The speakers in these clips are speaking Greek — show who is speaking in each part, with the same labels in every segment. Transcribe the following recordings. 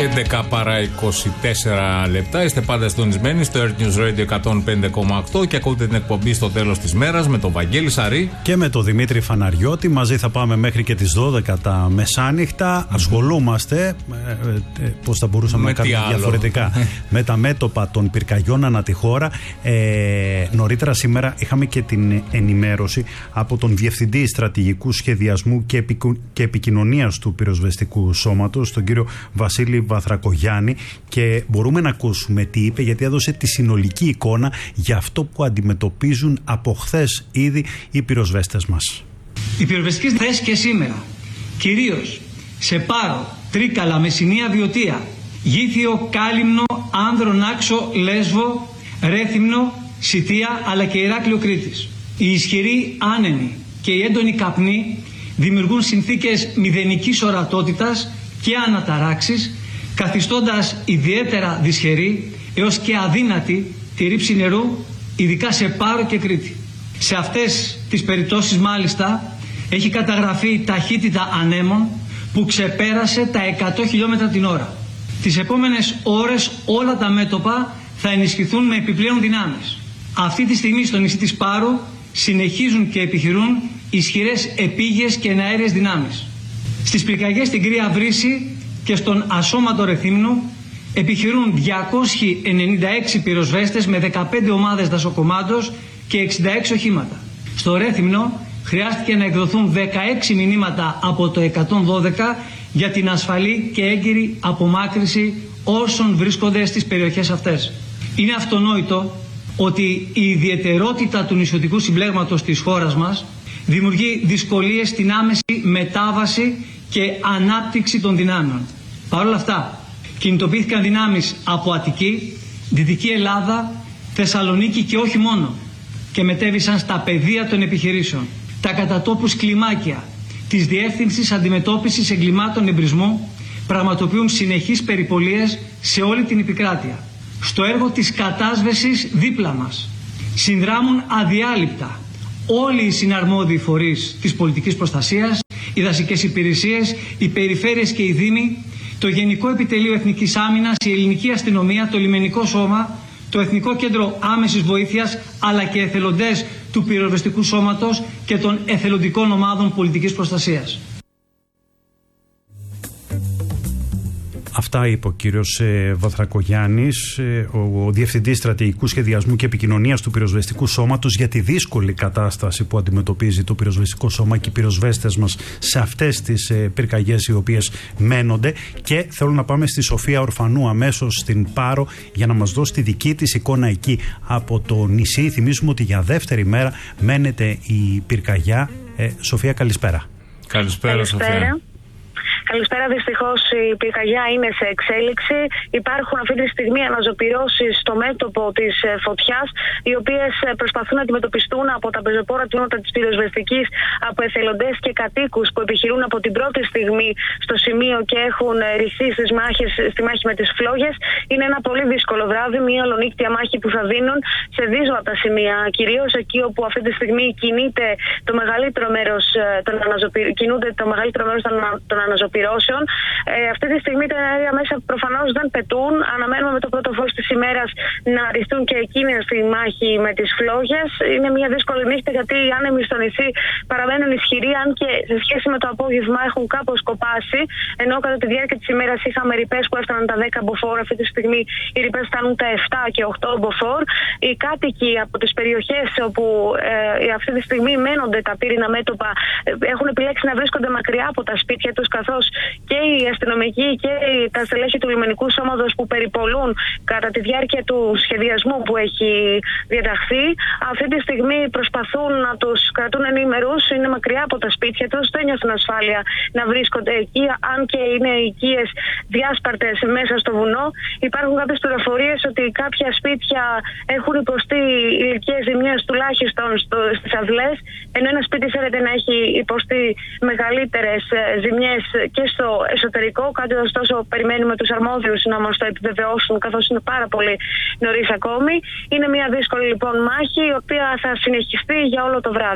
Speaker 1: 11 παρά 24 λεπτά. Είστε πάντα συντονισμένοι στο Earth News Radio 105,8 και ακούτε την εκπομπή στο τέλος της μέρας με τον Βαγγέλη Σαρή
Speaker 2: και με τον Δημήτρη Φαναριώτη. Μαζί θα πάμε μέχρι και τις 12 τα μεσάνυχτα. Ασχολούμαστε, πώς θα μπορούσαμε να κάνουμε διαφορετικά, με τα μέτωπα των πυρκαγιών ανά τη χώρα. Νωρίτερα σήμερα είχαμε και την ενημέρωση από τον Διευθυντή Στρατηγικού Σχεδιασμού και Επικοινωνίας του Πυροσβεστικού Σώματος, τον κύριο Βασίλη Βαθρακογιάννη, και μπορούμε να ακούσουμε τι είπε, γιατί έδωσε τη συνολική εικόνα για αυτό που αντιμετωπίζουν από χθες ήδη οι πυροσβέστες μας.
Speaker 3: Οι πυροσβεστικές θέσεις και σήμερα, κυρίως σε Πάρο, Τρίκαλα, Μεσσηνία, Βιωτία, Γήθιο, Κάλυμνο, Άνδρο, Νάξο, Λέσβο, Ρέθυμνο, Σιτία αλλά και Ηράκλειο Κρήτης. Οι ισχυροί άνεμοι και οι έντονοι καπνοί δημιουργούν συνθήκες μηδενικής ορατότητας και αναταράξεις, καθιστώντας ιδιαίτερα δυσχερή έως και αδύνατη τη ρήψη νερού, ειδικά σε Πάρο και Κρήτη. Σε αυτές τις περιπτώσεις μάλιστα έχει καταγραφεί ταχύτητα ανέμων που ξεπέρασε τα 100 χιλιόμετρα την ώρα. Τις επόμενες ώρες όλα τα μέτωπα θα ενισχυθούν με επιπλέον δυνάμεις. Αυτή τη στιγμή στο νησί της Πάρου συνεχίζουν και επιχειρούν ισχυρές επίγειες και εναέριες δυνάμεις. Στις πυρκαγιές στην Κρία Βρύση και στον Ασώματο Ρεθύμνου επιχειρούν 296 πυροσβέστες με 15 ομάδες δασοκομάντος και 66 οχήματα. Στο Ρέθυμνο χρειάστηκε να εκδοθούν 16 μηνύματα από το 112 για την ασφαλή και έγκυρη απομάκρυση όσων βρίσκονται στις περιοχές αυτές. Είναι αυτονόητο ότι η ιδιαιτερότητα του νησιωτικού συμπλέγματος της χώρας μας δημιουργεί δυσκολίες στην άμεση μετάβαση και ανάπτυξη των δυνάμεων. Παρ' όλα αυτά, κινητοποιήθηκαν δυνάμεις από Αττική, Δυτική Ελλάδα, Θεσσαλονίκη και όχι μόνο, και μετέβησαν στα πεδία των επιχειρήσεων, τα κατατόπους κλιμάκια της Διεύθυνσης Αντιμετώπισης Εγκλημάτων Εμπρισμού πραγματοποιούν συνεχείς περιπολίες σε όλη την επικράτεια. Στο έργο της κατάσβεσης δίπλα μας συνδράμουν αδιάλειπτα όλοι οι συναρμόδιοι φορείς της πολιτικής προστασίας, οι δασικές υπηρεσίες, οι περιφέρειες και οι δήμοι, το Γενικό Επιτελείο Εθνικής Άμυνας, η Ελληνική Αστυνομία, το Λιμενικό Σώμα, το Εθνικό Κέντρο Άμεσης Βοήθειας, αλλά και εθελοντές του Πυροσβεστικού Σώματος και των εθελοντικών ομάδων πολιτικής προστασίας.
Speaker 2: Αυτά είπε ο κύριος Βαθρακογιάννης, ο Διευθυντής Στρατηγικού Σχεδιασμού και Επικοινωνίας του Πυροσβεστικού Σώματος, για τη δύσκολη κατάσταση που αντιμετωπίζει το Πυροσβεστικό Σώμα και οι πυροσβέστες μας σε αυτές τις πυρκαγιές οι οποίες μένονται. Και θέλω να πάμε στη Σοφία Ορφανού αμέσως στην Πάρο για να μας δώσει τη δική της εικόνα εκεί από το νησί. Θυμίζουμε ότι για δεύτερη μέρα μένεται η πυρκαγιά. Σοφία, καλησπέρα.
Speaker 1: Καλησπέρα, Σοφία.
Speaker 4: Καλησπέρα. Δυστυχώς η πυρκαγιά είναι σε εξέλιξη. Υπάρχουν αυτή τη στιγμή αναζωπυρώσεις στο μέτωπο της φωτιάς, οι οποίες προσπαθούν να αντιμετωπιστούν από τα πεζοπόρα τμήματα της πυροσβεστικής, από εθελοντές και κατοίκους που επιχειρούν από την πρώτη στιγμή στο σημείο και έχουν ρηχθεί στη μάχη με τις φλόγες. Είναι ένα πολύ δύσκολο βράδυ, μια ολονύκτια μάχη που θα δίνουν σε δύσβατα σημεία, κυρίως εκεί όπου αυτή τη στιγμή κινείται το μεγαλύτερο μέρος των αναζωπυρώσεων. Αυτή τη στιγμή τα εναέρια μέσα προφανώς δεν πετούν. Αναμένουμε με το πρώτο φως της ημέρας να ρηθούν και εκείνες στη μάχη με τις φλόγες. Είναι μια δύσκολη νύχτα γιατί οι άνεμοι στο νησί παραμένουν ισχυροί, αν και σε σχέση με το απόγευμα έχουν κάπως κοπάσει. Ενώ κατά τη διάρκεια της ημέρας είχαμε ρηπές που έφταναν τα 10 μποφόρ. Αυτή τη στιγμή οι ρηπές φτάνουν τα 7 και 8 μποφόρ. Οι κάτοικοι από τις περιοχές όπου αυτή τη στιγμή μένονται τα πύρινα μέτωπα έχουν επιλέξει να βρίσκονται μακριά από τα σπίτια τους, καθώς και οι αστυνομικοί και τα στελέχη του Λιμενικού Σώματος που περιπολούν κατά τη διάρκεια του σχεδιασμού που έχει διαταχθεί, αυτή τη στιγμή προσπαθούν να τους κρατούν ενήμερους. Είναι μακριά από τα σπίτια τους, δεν νιώθουν ασφάλεια να βρίσκονται εκεί, αν και είναι οικίες διάσπαρτες μέσα στο βουνό. Υπάρχουν κάποιες πληροφορίες ότι κάποια σπίτια έχουν υποστεί ηλικίες ζημιές τουλάχιστον στις αυλές, ενώ ένα σπίτι φαίνεται να έχει υποστεί μεγαλύτερες ζημιές και στο εσωτερικό. Κάτι ωστόσο περιμένουμε τους αρμόδιους να μας το επιβεβαιώσουν, καθώς είναι πάρα πολύ νωρίς ακόμη. Είναι μια δύσκολη λοιπόν μάχη, η οποία θα συνεχιστεί για όλο το βράδυ.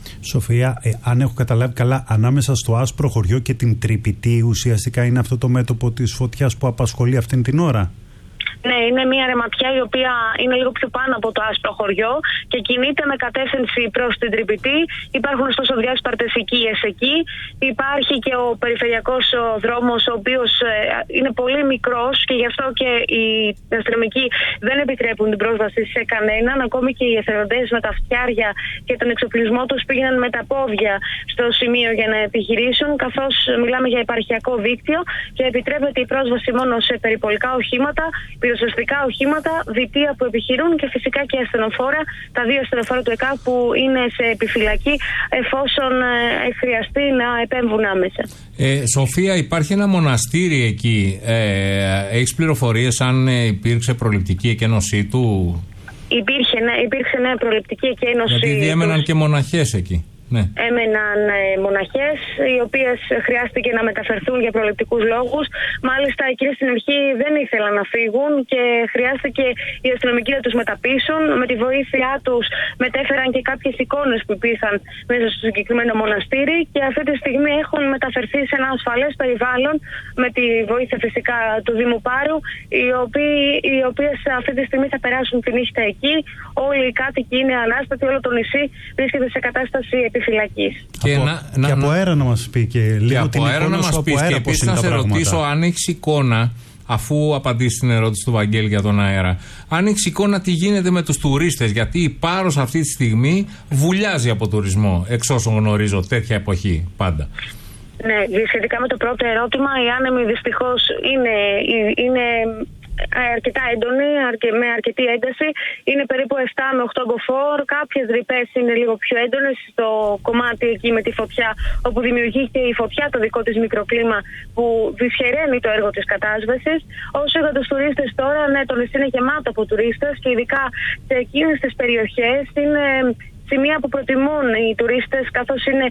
Speaker 2: Σοφία, αν έχω καταλάβει καλά, ανάμεσα στο άσπρο χωριό και την Τρυπητή ουσιαστικά είναι αυτό το μέτωπο της φωτιάς που απασχολεί αυτήν την ώρα.
Speaker 4: Ναι, είναι μια ρεματιά η οποία είναι λίγο πιο πάνω από το άσπρο χωριό και κινείται με κατεύθυνση προς την Τρυπητή. Υπάρχουν ωστόσο διάσπαρτες οικίες εκεί. Υπάρχει και ο περιφερειακός δρόμος, ο οποίος είναι πολύ μικρός και γι' αυτό και οι αστυνομικοί δεν επιτρέπουν την πρόσβαση σε κανέναν. Ακόμη και οι εθελοντές με τα φτιάρια και τον εξοπλισμό τους πήγαιναν με τα πόδια στο σημείο για να επιχειρήσουν, καθώς μιλάμε για επαρχιακό δίκτυο και επιτρέπεται η πρόσβαση μόνο σε περιπολικά οχήματα, πυροσβεστικά οχήματα, διτεία που επιχειρούν και φυσικά και ασθενοφόρα, τα 2 ασθενοφόρα του ΕΚΑΒ που είναι σε επιφυλακή εφόσον χρειαστεί να επέμβουν άμεσα.
Speaker 1: Σοφία, υπάρχει ένα μοναστήρι εκεί. Έχεις πληροφορίες αν υπήρξε προληπτική εκένωσή του?
Speaker 4: Υπήρξε ναι, προληπτική εκένωση.
Speaker 1: Γιατί διέμεναν και μοναχές εκεί. Ναι.
Speaker 4: Έμεναν μοναχές, οι οποίες χρειάστηκε να μεταφερθούν για προληπτικούς λόγους. Μάλιστα, εκείνοι στην αρχή δεν ήθελαν να φύγουν και χρειάστηκε οι αστυνομικοί να τους μεταπείσουν. Με τη βοήθειά τους μετέφεραν και κάποιες εικόνες που υπήρχαν μέσα στο συγκεκριμένο μοναστήρι και αυτή τη στιγμή έχουν μεταφερθεί σε ένα ασφαλές περιβάλλον με τη βοήθεια φυσικά του Δήμου Πάρου, οι οποίες αυτή τη στιγμή θα περάσουν τη νύχτα εκεί. Όλοι οι κάτοικοι είναι ανάστατοι, όλο το νησί βρίσκεται σε κατάσταση επιφυλακής.
Speaker 2: Και από αέρα να μας πει και λίγο την εικόνα σου από αέρα πώς είναι τα πράγματα.
Speaker 1: Να σε ρωτήσω αν έχεις εικόνα, αφού απαντήσεις την ερώτηση του Βαγγέλη για τον αέρα, αν έχεις εικόνα τι γίνεται με τους τουρίστες, γιατί η Πάρος αυτή τη στιγμή βουλιάζει από τουρισμό, εξ όσων γνωρίζω, τέτοια εποχή πάντα.
Speaker 4: Ναι, σχετικά με το πρώτο ερώτημα, οι άνεμοι δυστυχώς είναι αρκετά έντονη, με αρκετή ένταση. Είναι περίπου 7 με 8 μποφόρ. Κάποιες ρηπές είναι λίγο πιο έντονες στο κομμάτι εκεί με τη φωτιά, όπου δημιουργήθηκε η φωτιά, το δικό της μικροκλίμα που δυσχεραίνει το έργο της κατάσβεσης. Όσο για τους τουρίστες τώρα, ναι, το νησί είναι γεμάτο από τουρίστες και ειδικά σε εκείνες τις περιοχές είναι σημεία που προτιμούν οι τουρίστες, καθώς είναι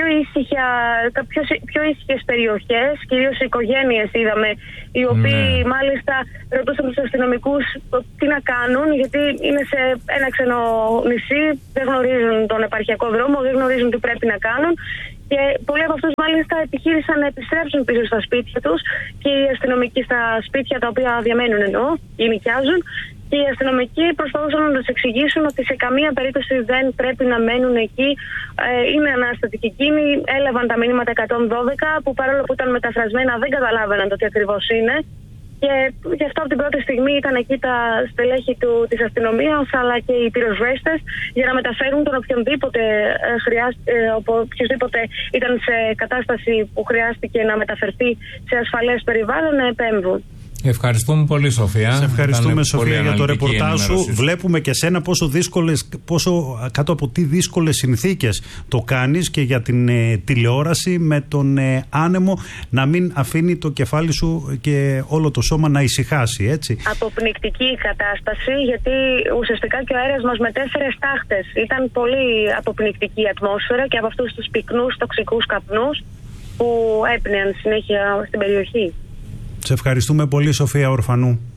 Speaker 4: πιο ήσυχες περιοχές, κυρίως οι οικογένειες είδαμε, οι οποίοι μάλιστα ρωτούσαν τους αστυνομικούς τι να κάνουν, γιατί είναι σε ένα ξένο νησί, δεν γνωρίζουν τον επαρχιακό δρόμο, δεν γνωρίζουν τι πρέπει να κάνουν. Και πολλοί από αυτούς μάλιστα επιχείρησαν να επιστρέψουν πίσω στα σπίτια τους και οι αστυνομικοί στα σπίτια τα οποία διαμένουν ή νοικιάζουν. Και οι αστυνομικοί προσπαθούσαν να τους εξηγήσουν ότι σε καμία περίπτωση δεν πρέπει να μένουν εκεί. Είναι ανάστατοι και εκείνοι. Έλαβαν τα μηνύματα 112 που παρόλο που ήταν μεταφρασμένα δεν καταλάβαιναν το τι ακριβώς είναι. Και γι' αυτό από την πρώτη στιγμή ήταν εκεί τα στελέχη της αστυνομίας αλλά και οι πυροσβέστες για να μεταφέρουν τον οποιονδήποτε ήταν σε κατάσταση που χρειάστηκε να μεταφερθεί σε ασφαλές περιβάλλον να επέμβουν.
Speaker 1: Ευχαριστούμε πολύ, Σοφία.
Speaker 2: Σε ευχαριστούμε, Σοφία, για το ρεπορτάζ σου. Βλέπουμε και σένα πόσο κάτω από τι δύσκολες συνθήκες το κάνεις και για την τηλεόραση με τον άνεμο να μην αφήνει το κεφάλι σου και όλο το σώμα να ησυχάσει, έτσι.
Speaker 4: Αποπνικτική η κατάσταση, γιατί ουσιαστικά και ο αέρας μας μετέφερε στάχτες. Ήταν πολύ αποπνικτική η ατμόσφαιρα και από αυτούς τους πυκνούς τοξικούς καπνούς που έπνεαν συνέχεια στην περιοχή.
Speaker 2: Σε ευχαριστούμε πολύ, Σοφία Ορφανού.